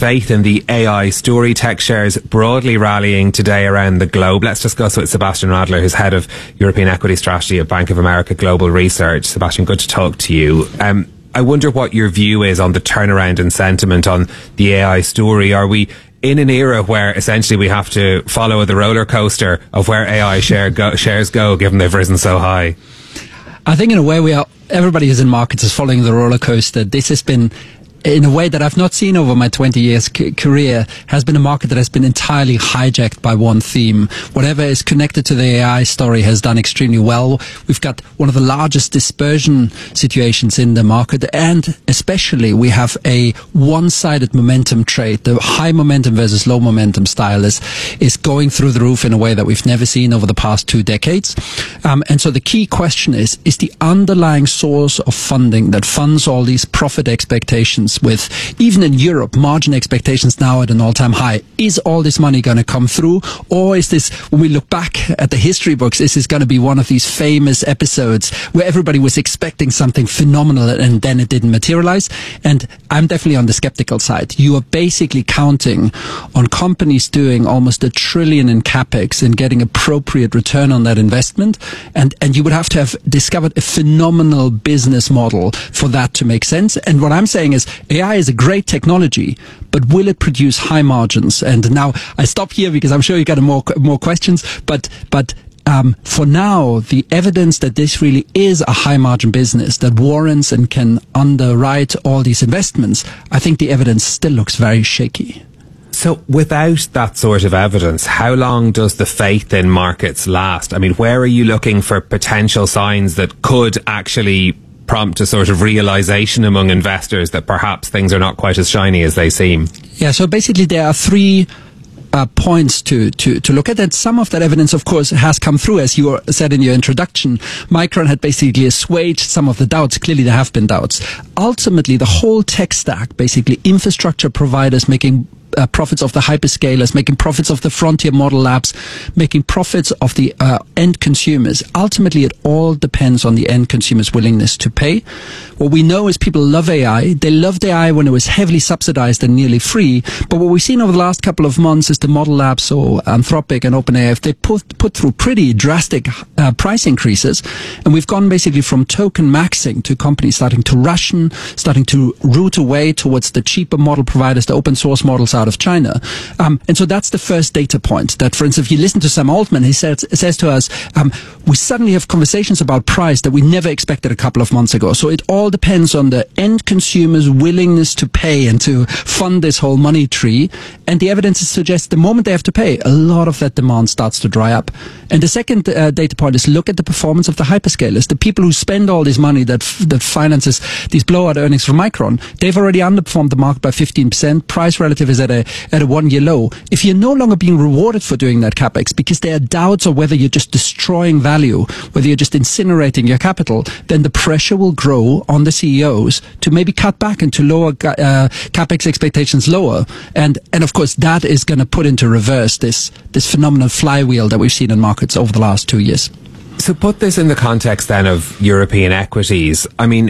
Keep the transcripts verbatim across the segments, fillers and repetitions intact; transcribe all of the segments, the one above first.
faith in the A I story. Tech shares broadly rallying today around the globe. Let's discuss with Sebastian Radler, who's head of European Equity Strategy at Bank of America Global Research. Sebastian, good to talk to you. Um, I wonder what your view is on the turnaround in sentiment on the A I story. Are we in an era where essentially we have to follow the roller coaster of where A I share go, shares go, given they've risen so high? I think in a way we are, everybody who's in markets is following the roller coaster. This has been, in a way that I've not seen over my twenty years c- career, has been a market that has been entirely hijacked by one theme. Whatever is connected to the A I story has done extremely well. We've got one of the largest dispersion situations in the market, and especially we have a one-sided momentum trade. The high momentum versus low momentum style is, is going through the roof in a way that we've never seen over the past two decades. Um, and so the key question is, is the underlying source of funding that funds all these profit expectations, with even in Europe margin expectations now at an all-time high, is all this money going to come through, or is this, when we look back at the history books, is this going to be one of these famous episodes where everybody was expecting something phenomenal and then it didn't materialize? And I'm definitely on the skeptical side. You are basically counting on companies doing almost a trillion in capex and getting appropriate return on that investment, and and you would have to have discovered a phenomenal business model for that to make sense. And what I'm saying is, A I is a great technology, but will it produce high margins? And now I stop here because I'm sure you got more more questions. But but um, for now, the evidence that this really is a high margin business that warrants and can underwrite all these investments, I think the evidence still looks very shaky. So without that sort of evidence, how long does the faith in markets last? I mean, where are you looking for potential signs that could actually prompt a sort of realization among investors that perhaps things are not quite as shiny as they seem? Yeah, so basically there are three uh, points to, to, to look at, and some of that evidence, of course, has come through. As you said in your introduction, Micron had basically assuaged some of the doubts. Clearly there have been doubts. Ultimately, the whole tech stack, basically infrastructure providers making Uh, profits of the hyperscalers, making profits of the frontier model labs, making profits of the uh, end consumers. Ultimately, it all depends on the end consumer's willingness to pay. What we know is people love A I. They loved A I when it was heavily subsidized and nearly free. But what we've seen over the last couple of months is the model labs, so Anthropic and OpenAI, they put, put through pretty drastic uh, price increases. And we've gone basically from token maxing to companies starting to ration, starting to route away towards the cheaper model providers, the open source models out of China. Um, and so that's the first data point. That, for instance, if you listen to Sam Altman, he says, says to us, um, we suddenly have conversations about price that we never expected a couple of months ago. So it all depends on the end consumer's willingness to pay and to fund this whole money tree. And the evidence suggests the moment they have to pay, a lot of that demand starts to dry up. And the second uh, data point is look at the performance of the hyperscalers. The people who spend all this money that, f- that finances these blowout earnings from Micron, they've already underperformed the market by fifteen percent. Price relative is at a at a one-year low. If you're no longer being rewarded for doing that capex because there are doubts of whether you're just destroying value, whether you're just incinerating your capital, then the pressure will grow on the C E Os to maybe cut back and to lower uh, capex expectations lower. And and of course that is going to put into reverse this this phenomenal flywheel that we've seen in markets over the last two years. So put this in the context then of European equities. I mean,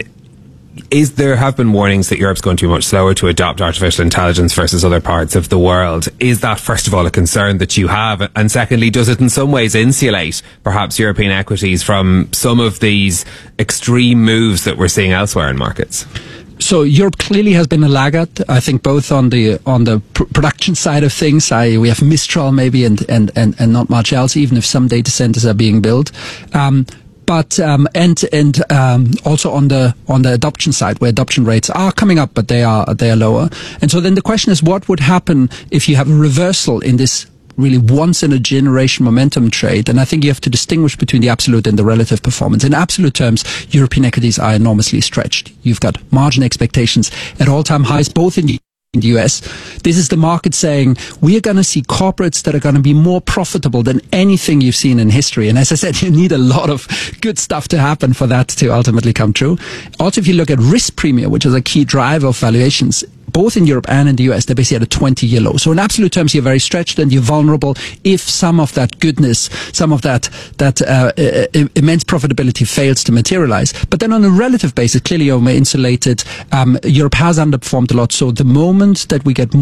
Is there have been warnings that Europe's going to be much slower to adopt artificial intelligence versus other parts of the world. Is that, first of all, a concern that you have? And secondly, does it in some ways insulate perhaps European equities from some of these extreme moves that we're seeing elsewhere in markets? So Europe clearly has been a laggard. I think both on the on the pr- production side of things, I, we have Mistral maybe and, and, and, and not much else, even if some data centers are being built. Um, But um, and and um, also on the on the adoption side, where adoption rates are coming up, but they are they are lower. And so then the question is, what would happen if you have a reversal in this really once in a generation momentum trade? And I think you have to distinguish between the absolute and the relative performance. In absolute terms, European equities are enormously stretched. You've got margin expectations at all time highs, both in the in the U S. This is the market saying we are going to see corporates that are going to be more profitable than anything you've seen in history. And as I said, you need a lot of good stuff to happen for that to ultimately come true. Also, if you look at risk premium, which is a key driver of valuations, both in Europe and in the U S, they're basically at a twenty-year low. So in absolute terms, you're very stretched and you're vulnerable if some of that goodness, some of that that uh, uh, immense profitability fails to materialize. But then on a relative basis, clearly you're insulated. Um, Europe has underperformed a lot. So the moment that we get